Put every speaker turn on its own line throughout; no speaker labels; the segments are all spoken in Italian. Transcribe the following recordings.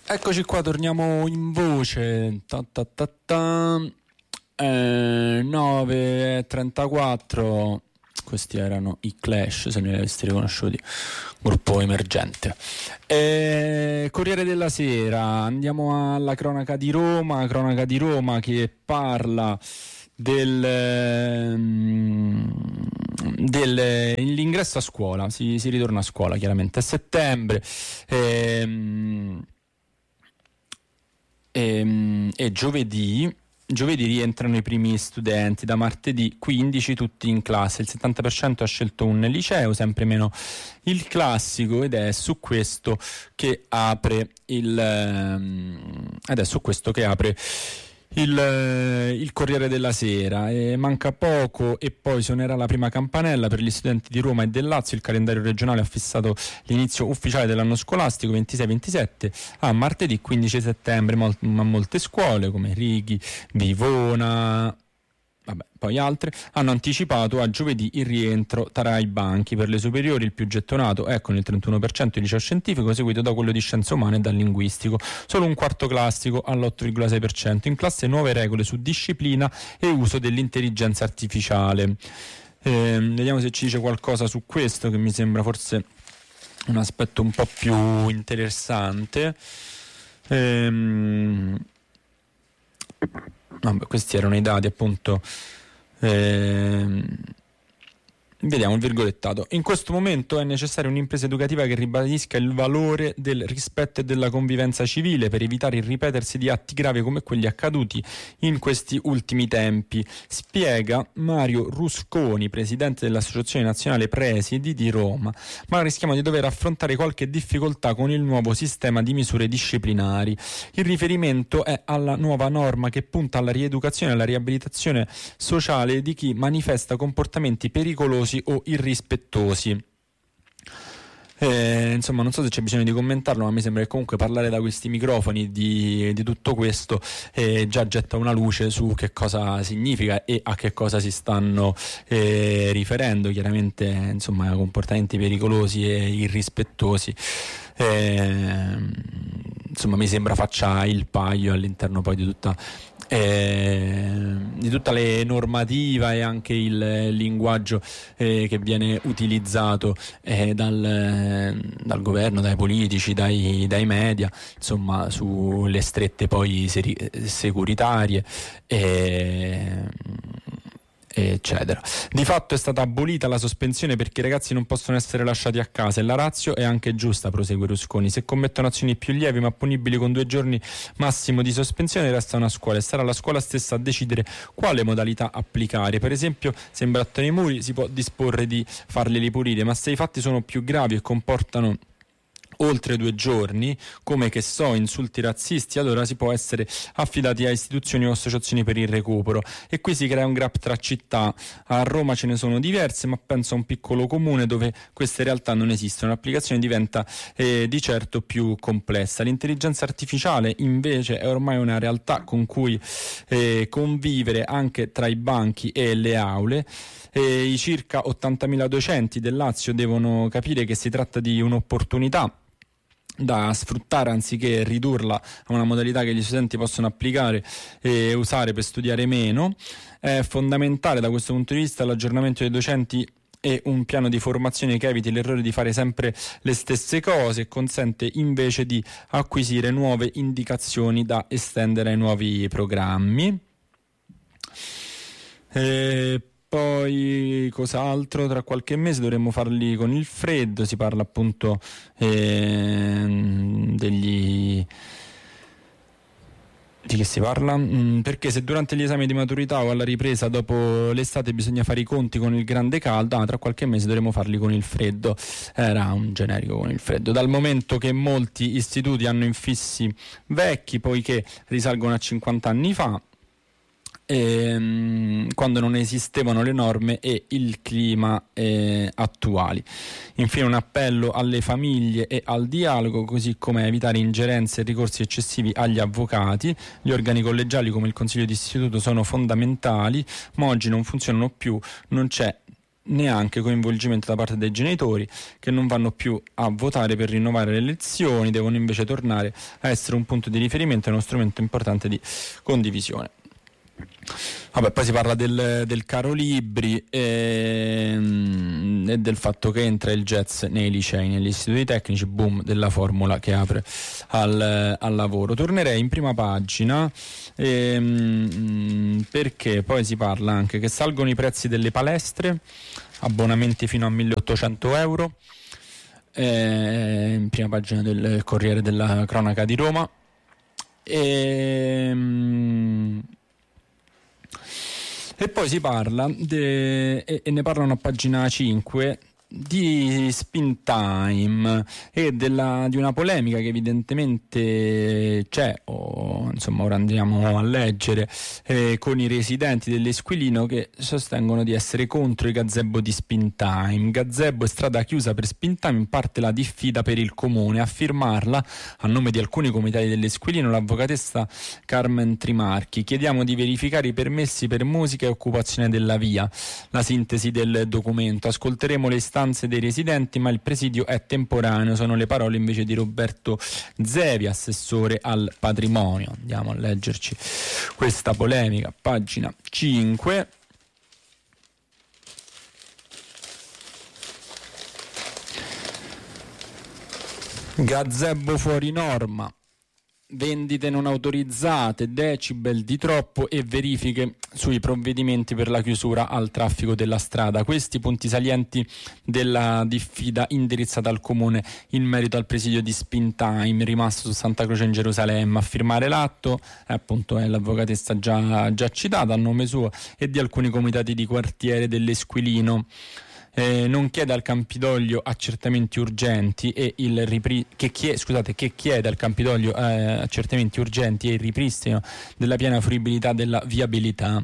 Eccoci qua, torniamo in voce. 9:34. Questi erano i Clash, se ne li aveste riconosciuti, gruppo emergente. Corriere della Sera, andiamo alla cronaca di Roma che parla dell'ingresso a scuola. Si ritorna a scuola chiaramente a settembre. E giovedì rientrano i primi studenti, da martedì 15 tutti in classe. Il 70% ha scelto un liceo, sempre meno il classico, ed è su questo che apre il Corriere della Sera. Manca poco e poi suonerà la prima campanella per gli studenti di Roma e del Lazio. Il calendario regionale ha fissato l'inizio ufficiale dell'anno scolastico 26-27 a martedì 15 settembre, ma molte scuole come Righi, Vivona, poi altre, hanno anticipato a giovedì il rientro tra i banchi. Per le superiori il più gettonato è con il 31% il liceo scientifico, seguito da quello di scienze umane e dal linguistico. Solo un quarto classico all'8,6%. In classe nuove regole su disciplina e uso dell'intelligenza artificiale. Vediamo se ci dice qualcosa su questo, che mi sembra forse un aspetto un po' più interessante. Questi erano i dati, appunto. Vediamo il virgolettato. In questo momento è necessaria un'impresa educativa che ribadisca il valore del rispetto e della convivenza civile per evitare il ripetersi di atti gravi come quelli accaduti in questi ultimi tempi, spiega Mario Rusconi, presidente dell'Associazione Nazionale Presidi di Roma. Ma rischiamo di dover affrontare qualche difficoltà con il nuovo sistema di misure disciplinari. Il riferimento è alla nuova norma che punta alla rieducazione e alla riabilitazione sociale di chi manifesta comportamenti pericolosi o irrispettosi. Insomma, non so se c'è bisogno di commentarlo, ma mi sembra che comunque parlare da questi microfoni di tutto questo già getta una luce su che cosa significa e a che cosa si stanno riferendo. Chiaramente, insomma, comportamenti pericolosi e irrispettosi. Insomma, mi sembra faccia il paio all'interno poi di tutta le normativa e anche il linguaggio che viene utilizzato dal governo, dai politici, dai media, insomma, sulle strette poi securitarie eccetera. Di fatto è stata abolita la sospensione perché i ragazzi non possono essere lasciati a casa, e la ratio è anche giusta, prosegue Rusconi. Se commettono azioni più lievi ma punibili con 2 giorni massimo di sospensione, restano a scuola e sarà la scuola stessa a decidere quale modalità applicare. Per esempio, se imbrattano i muri si può disporre di farli ripulire, ma se i fatti sono più gravi e comportano oltre 2 giorni, come che so insulti razzisti, allora si può essere affidati a istituzioni o associazioni per il recupero. E qui si crea un gap tra città. A Roma ce ne sono diverse, ma penso a un piccolo comune dove queste realtà non esistono. L'applicazione diventa di certo più complessa. L'intelligenza artificiale invece è ormai una realtà con cui convivere anche tra i banchi e le aule. I circa 80.000 docenti del Lazio devono capire che si tratta di un'opportunità da sfruttare anziché ridurla a una modalità che gli studenti possono applicare e usare per studiare meno. È fondamentale da questo punto di vista l'aggiornamento dei docenti e un piano di formazione che eviti l'errore di fare sempre le stesse cose e consente invece di acquisire nuove indicazioni da estendere ai nuovi programmi. Poi cos'altro? Tra qualche mese dovremmo farli con il freddo. Si parla appunto di che si parla? Perché se durante gli esami di maturità o alla ripresa dopo l'estate bisogna fare i conti con il grande caldo, tra qualche mese dovremo farli con il freddo. Era un generico con il freddo. Dal momento che molti istituti hanno infissi vecchi, poiché risalgono a 50 anni fa, quando non esistevano le norme e il clima attuali. Infine un appello alle famiglie e al dialogo, così come evitare ingerenze e ricorsi eccessivi agli avvocati. Gli organi collegiali come il consiglio di istituto sono fondamentali, ma oggi non funzionano più, non c'è neanche coinvolgimento da parte dei genitori, che non vanno più a votare per rinnovare le elezioni, devono invece tornare a essere un punto di riferimento e uno strumento importante di condivisione. Vabbè, poi si parla del caro libri e del fatto che entra il jazz nei licei, negli istituti tecnici, boom della formula che apre al lavoro. Tornerei in prima pagina perché poi si parla anche che salgono i prezzi delle palestre, abbonamenti fino a 1.800 euro, in prima pagina del Corriere della Cronaca di Roma. E poi si parla e ne parlano a pagina 5 di Spin Time e di una polemica che evidentemente c'è, insomma ora andiamo a leggere, con i residenti dell'Esquilino che sostengono di essere contro i gazebo di Spin Time. Gazebo e strada chiusa per Spin Time, in parte la diffida per il comune. A firmarla, a nome di alcuni comitati dell'Esquilino, l'avvocatessa Carmen Trimarchi. Chiediamo di verificare i permessi per musica e occupazione della via. La sintesi del documento: ascolteremo le istanze dei residenti, ma il presidio è temporaneo, sono le parole invece di Roberto Zevi, assessore al patrimonio. Andiamo a leggerci questa polemica, pagina 5. Gazebo fuori norma, vendite non autorizzate, decibel di troppo e verifiche sui provvedimenti per la chiusura al traffico della strada. Questi punti salienti della diffida indirizzata al comune in merito al presidio di Spin Time rimasto su Santa Croce in Gerusalemme. A firmare l'atto appunto è l'avvocatessa già citata a nome suo e di alcuni comitati di quartiere dell'Esquilino. Non chiede al Campidoglio accertamenti urgenti e che chiede al Campidoglio accertamenti urgenti e il ripristino della piena fruibilità della viabilità.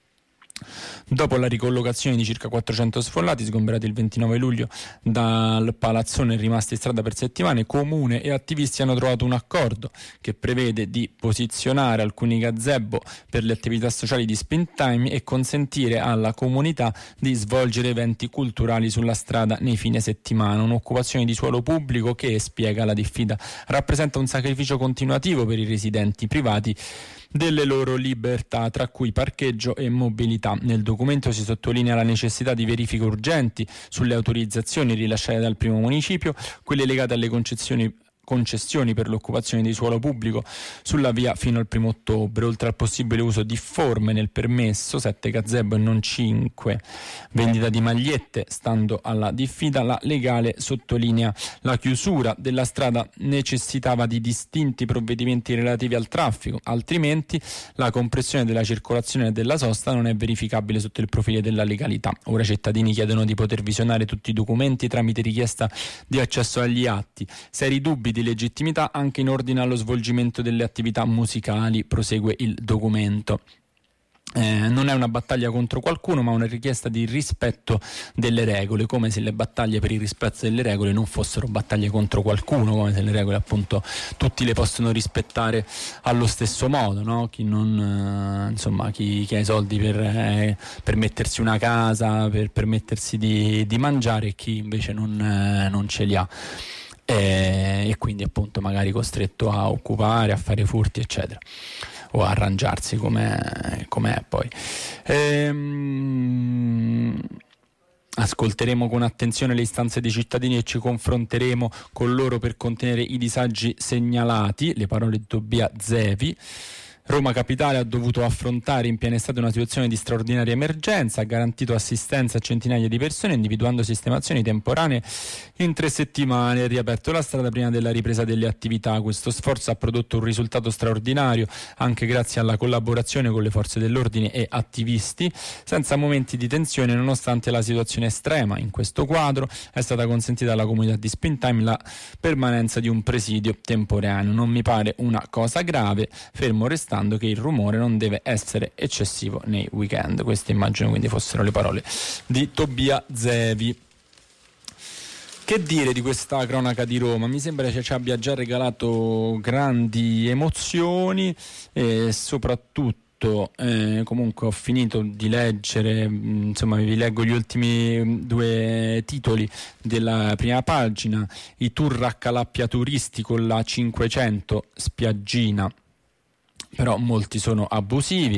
Dopo la ricollocazione di circa 400 sfollati sgomberati il 29 luglio dal palazzone rimasti in strada per settimane, comune e attivisti hanno trovato un accordo che prevede di posizionare alcuni gazebo per le attività sociali di Spin Time e consentire alla comunità di svolgere eventi culturali sulla strada nei fine settimana. Un'occupazione di suolo pubblico che, spiega la diffida, rappresenta un sacrificio continuativo per i residenti privati delle loro libertà, tra cui parcheggio e mobilità. Nel documento si sottolinea la necessità di verifiche urgenti sulle autorizzazioni rilasciate dal primo municipio, quelle legate alle concessioni per l'occupazione di suolo pubblico sulla via fino al 1 ottobre, oltre al possibile uso difforme nel permesso, 7 gazebo e non 5, vendita di magliette, stando alla diffida. La legale sottolinea la chiusura della strada necessitava di distinti provvedimenti relativi al traffico, altrimenti la compressione della circolazione e della sosta non è verificabile sotto il profilo della legalità. Ora i cittadini chiedono di poter visionare tutti i documenti tramite richiesta di accesso agli atti. Seri dubbi di legittimità anche in ordine allo svolgimento delle attività musicali, prosegue il documento. Non è una battaglia contro qualcuno, ma una richiesta di rispetto delle regole, come se le battaglie per il rispetto delle regole non fossero battaglie contro qualcuno, come se le regole appunto tutti le possono rispettare allo stesso modo, no? Chi non chi ha i soldi per mettersi una casa, per permettersi di mangiare, e chi invece non ce li ha. E quindi appunto magari costretto a occupare, a fare furti eccetera, o a arrangiarsi com'è poi. Ascolteremo con attenzione le istanze dei cittadini e ci confronteremo con loro per contenere i disagi segnalati, le parole di Tobia Zevi. Roma Capitale ha dovuto affrontare in piena estate una situazione di straordinaria emergenza, ha garantito assistenza a centinaia di persone individuando sistemazioni temporanee in 3 settimane, ha riaperto la strada prima della ripresa delle attività. Questo sforzo ha prodotto un risultato straordinario anche grazie alla collaborazione con le forze dell'ordine e attivisti, senza momenti di tensione nonostante la situazione estrema. In questo quadro è stata consentita alla comunità di Spin Time la permanenza di un presidio temporaneo. Non mi pare una cosa grave, fermo restando che il rumore non deve essere eccessivo nei weekend. Queste immagino quindi fossero le parole di Tobia Zevi. Che dire di questa cronaca di Roma? Mi sembra che ci abbia già regalato grandi emozioni e soprattutto tutto. Comunque ho finito di leggere, insomma vi leggo gli ultimi 2 titoli della prima pagina. I tour a Calappia turisti con la 500 spiaggina, però molti sono abusivi.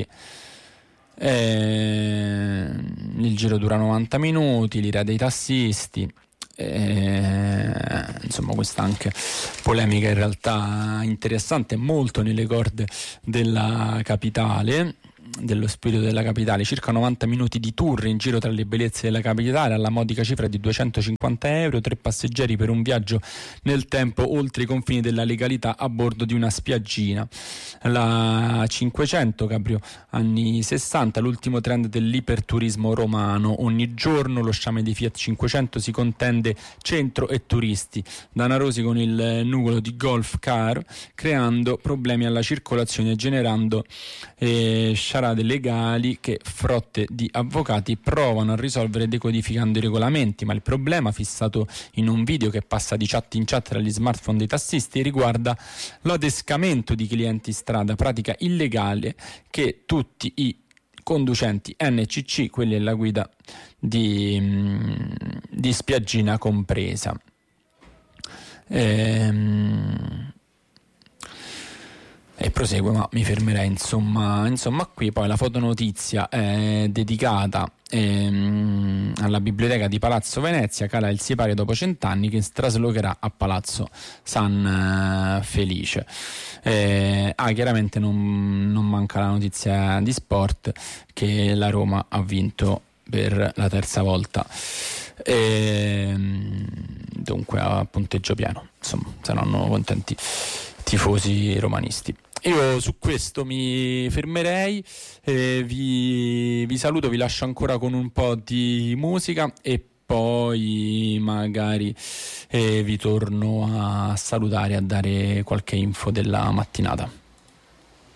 Il giro dura 90 minuti, l'ira dei tassisti. Insomma, questa anche polemica in realtà interessante, molto nelle corde della capitale, dello spirito della capitale. Circa 90 minuti di tour in giro tra le bellezze della capitale alla modica cifra di 250 euro, 3 passeggeri per un viaggio nel tempo oltre i confini della legalità a bordo di una spiaggina. La 500, cabrio anni 60, l'ultimo trend dell'iperturismo romano. Ogni giorno lo sciame di Fiat 500 si contende centro e turisti, danarosi con il nugolo di golf car, creando problemi alla circolazione e generando sciarade legali che frotte di avvocati provano a risolvere decodificando i regolamenti. Ma il problema, fissato in un video che passa di chat in chat tra gli smartphone dei tassisti, riguarda l'adescamento di clienti strada, pratica illegale che tutti i conducenti NCC, quelli alla guida di spiaggina compresa. E prosegue, ma mi fermerei insomma qui. Poi la fotonotizia è dedicata alla biblioteca di Palazzo Venezia. Cala il sipario dopo 100 anni, che si traslocherà a Palazzo San Felice. Chiaramente non manca la notizia di sport, che la Roma ha vinto per la terza volta, dunque a punteggio pieno, insomma saranno contenti tifosi romanisti. Io su questo mi fermerei, vi saluto, vi lascio ancora con un po' di musica e poi magari vi torno a salutare, a dare qualche info della mattinata.